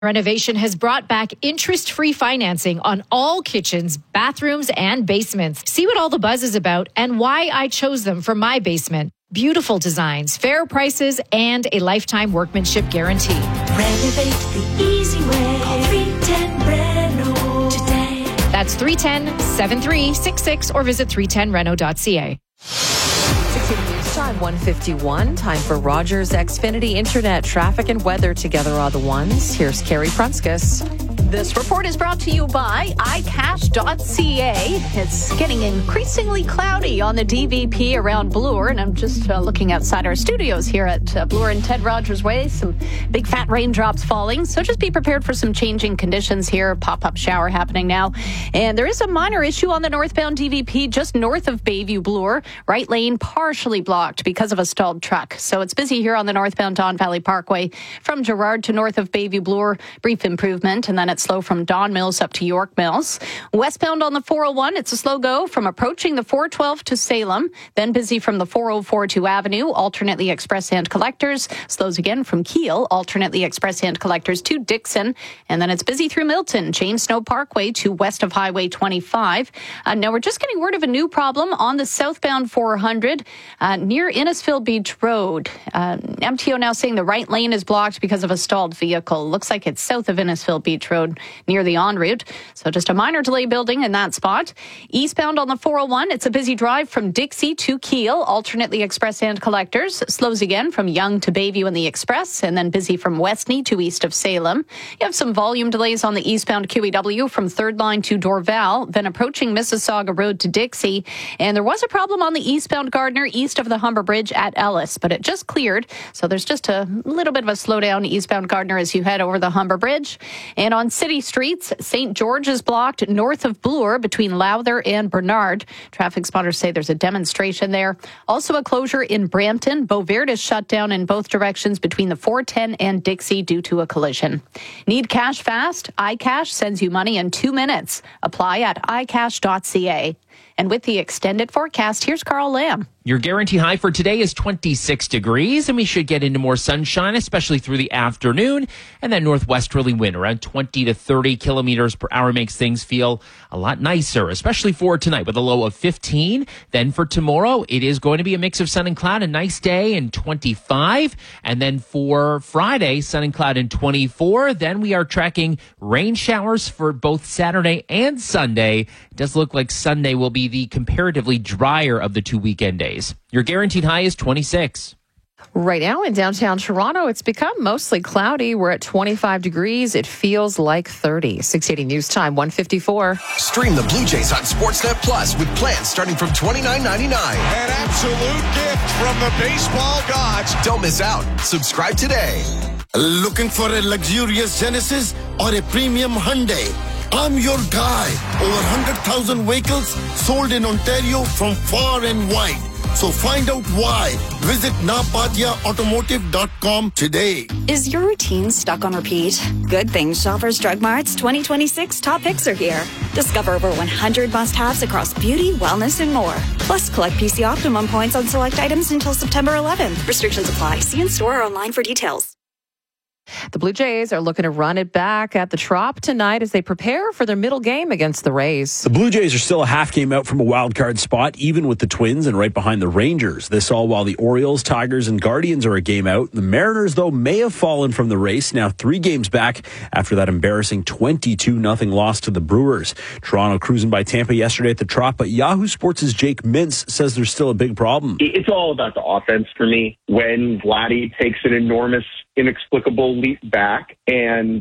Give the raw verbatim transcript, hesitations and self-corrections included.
Renovation has brought back interest-free financing on all kitchens, bathrooms, and basements. See what all the buzz is about and why I chose them for my basement. Beautiful designs, fair prices, and a lifetime workmanship guarantee. Renovate the easy way. Call three ten Reno today. That's three one zero, seven three six six or visit three ten reno dot c a. sixty News Time, one fifty-one. Time for Rogers Xfinity Internet traffic and weather together are the ones. Here's Carrie Prunskis. This report is brought to you by i cash dot c a. It's getting increasingly cloudy on the D V P around Bloor, and I'm just uh, looking outside our studios here at uh, Bloor and Ted Rogers Way. Some big fat raindrops falling, so just be prepared for some changing conditions here. Pop-up shower happening now. And there is a minor issue on the northbound D V P just north of Bayview Bloor. Right lane partially blocked because of a stalled truck. So it's busy here on the northbound Don Valley Parkway from Gerrard to north of Bayview Bloor. Brief improvement, and then it's slow from Don Mills up to York Mills. Westbound on the four oh one, it's a slow go from approaching the four twelve to Salem. Then busy from the four oh four to Avenue, alternately express hand collectors. Slows again from Kiel, alternately express hand collectors to Dixon. And then it's busy through Milton, James Snow Parkway to west of Highway twenty-five. Uh, now we're just getting word of a new problem on the southbound four hundred uh, near Innisfil Beach Road. Uh, M T O now saying the right lane is blocked because of a stalled vehicle. Looks like it's south of Innisfil Beach Road near the en route. So just a minor delay building in that spot. Eastbound on the four oh one, it's a busy drive from Dixie to Kiel, alternately express hand collectors. Slows again from Young to Bayview in the express, and then busy from Westney to east of Salem. You have some volume delays on the eastbound Q E W from third line to Dorval, then approaching Mississauga Road to Dixie. And there was a problem on the eastbound Gardner east of the Humber Bridge at Ellis, but it just cleared. So there's just a little bit of a slowdown eastbound Gardner as you head over the Humber Bridge. And on City Streets, Saint George is blocked north of Bloor between Lowther and Bernard. Traffic spotters say there's a demonstration there. Also a closure in Brampton. Beauvert is shut down in both directions between the four ten and Dixie due to a collision. Need cash fast? iCash sends you money in two minutes. Apply at i cash dot c a. And with the extended forecast, here's Carl Lamb. Your guarantee high for today is twenty-six degrees, and we should get into more sunshine, especially through the afternoon. And that northwesterly wind around twenty to thirty kilometers per hour makes things feel a lot nicer, especially for tonight with a low of fifteen. Then for tomorrow, it is going to be a mix of sun and cloud, a nice day and twenty-five. And then for Friday, sun and cloud and twenty-four. Then we are tracking rain showers for both Saturday and Sunday. It does look like Sunday will be the comparatively drier of the two weekend days. Your guaranteed high is twenty-six. Right now in downtown Toronto, it's become mostly cloudy. We're at twenty-five degrees. It feels like thirty. six eighty News Time, one fifty-four. Stream the Blue Jays on Sportsnet Plus with plans starting from twenty-nine ninety-nine. An absolute gift from the baseball gods. Don't miss out. Subscribe today. Looking for a luxurious Genesis or a premium Hyundai? I'm your guy. Over one hundred thousand vehicles sold in Ontario from far and wide. So find out why. Visit napadia automotive dot com today. Is your routine stuck on repeat? Good things Shoppers Drug Mart's twenty twenty-six top picks are here. Discover over one hundred must-haves across beauty, wellness, and more. Plus, collect P C Optimum points on select items until September eleventh. Restrictions apply. See in-store or online for details. The Blue Jays are looking to run it back at the Trop tonight as they prepare for their middle game against the Rays. The Blue Jays are still a half game out from a wild card spot, even with the Twins and right behind the Rangers. This all while the Orioles, Tigers, and Guardians are a game out. The Mariners, though, may have fallen from the race, now three games back after that embarrassing twenty-two nothing loss to the Brewers. Toronto cruising by Tampa yesterday at the Trop, but Yahoo Sports' Jake Mintz says there's still a big problem. It's all about the offense for me. When Vladdy takes an enormous, inexplicable leap back and